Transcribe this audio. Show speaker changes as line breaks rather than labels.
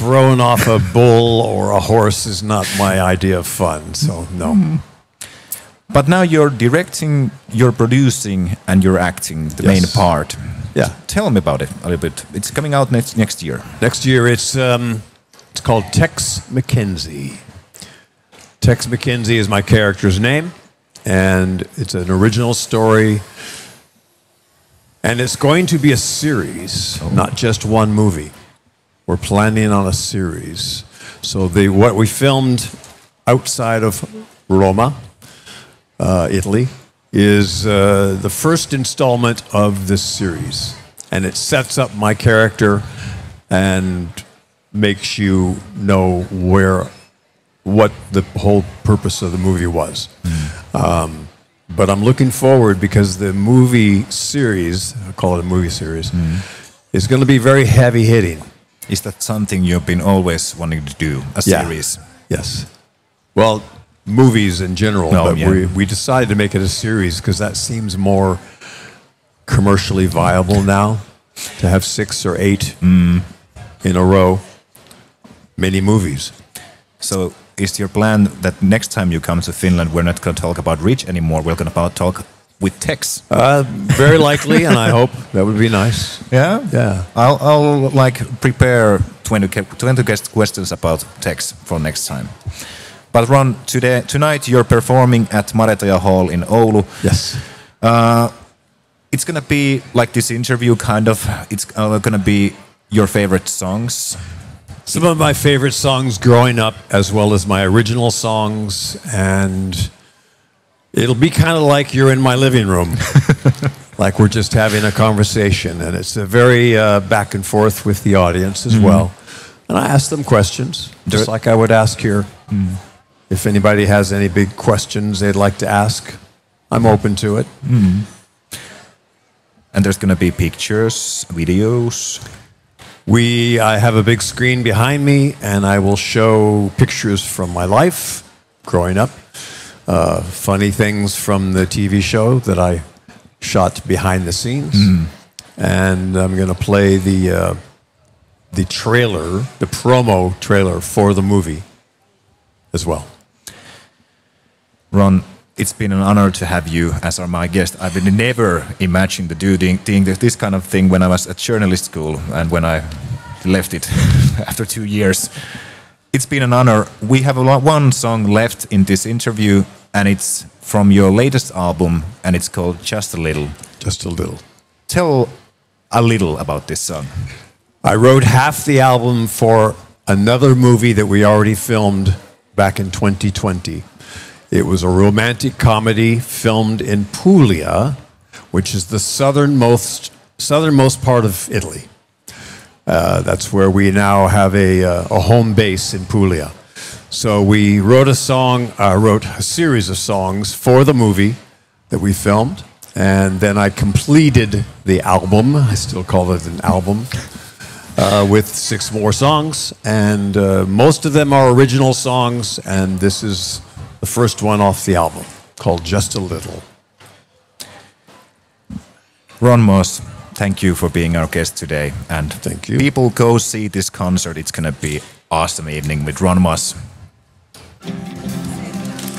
thrown off a bull or a horse is not my idea of fun, so no.
But now you're directing, you're producing, and you're acting the main part.
Yeah.
Tell me about it a little bit. It's coming out next year.
Next year, it's called Tex McKenzie. Tex McKenzie is my character's name, and it's an original story. And it's going to be a series, not just one movie. We're planning on a series. So what we filmed outside of Roma, Italy, is the first installment of this series. And it sets up my character and makes you know what the whole purpose of the movie was. But I'm looking forward because the movie series, I call it a movie series, is going to be very heavy hitting.
Is that something you've been always wanting to do, a series?
Yes. Well, movies in general, but we decided to make it a series because that seems more commercially viable now, to have 6 or 8 in a row, many movies.
So is your plan that next time you come to Finland, we're not going to talk about Rich anymore, we're going to talk with Tex?
Very likely, and I hope that would be nice.
Yeah?
Yeah.
I'll prepare 20 questions about Tex for next time. But Ron, tonight you're performing at Maretoja Hall in Oulu.
Yes.
It's going to be like this interview kind of, it's going to be your favorite songs.
Some of my favorite songs growing up, as well as my original songs, and it'll be kind of like you're in my living room, like we're just having a conversation, and it's a very back and forth with the audience as well. And I ask them questions, just like I would ask here. If anybody has any big questions they'd like to ask, I'm open to it.
And there's going to be pictures, videos.
I have a big screen behind me, and I will show pictures from my life growing up, funny things from the TV show that I shot behind the scenes, and I'm going to play the trailer, the promo trailer for the movie as well.
Ron, it's been an honor to have you as my guest. I've been never imagined doing this kind of thing when I was at journalist school and when I left it after 2 years. It's been an honor. We have one song left in this interview, and it's from your latest album, and it's called Just a Little.
Just a Little.
Tell a little about this song.
I wrote half the album for another movie that we already filmed back in 2020. It was a romantic comedy filmed in Puglia, which is the southernmost part of Italy. That's where we now have a home base in Puglia. So we wrote a series of songs for the movie that we filmed, and then I completed the album. I still call it an album. With 6 more songs, and most of them are original songs, and this is the first one off the album, called Just a Little.
Ron Moss, thank you for being our guest today, and
thank you.
People go see this concert. It's going to be awesome evening with Ron Moss.